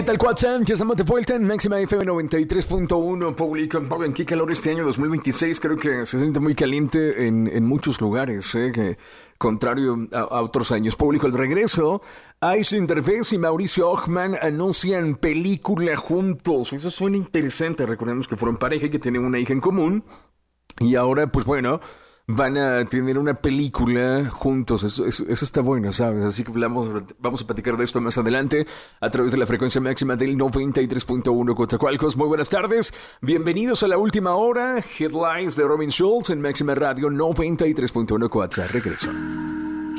¿Qué tal, Cuatzán? Ya estamos de vuelta en Máxima FM 93.1, público. Oigan, qué calor este año 2026. Creo que se siente muy caliente en muchos lugares, que, contrario a otros años. Público, el regreso. Aislinn Derbez y Mauricio Ockman anuncian película juntos. Eso suena interesante. Recordemos que fueron pareja y que tienen una hija en común. Y ahora, pues bueno, van a tener una película juntos. Eso está bueno, ¿sabes? Así que vamos a platicar de esto más adelante a través de la frecuencia máxima del 93.1 Coatzacoalcos. Muy buenas tardes. Bienvenidos a la última hora. Headlines de Robin Schultz en Máxima Radio 93.1 Coatza. Regreso.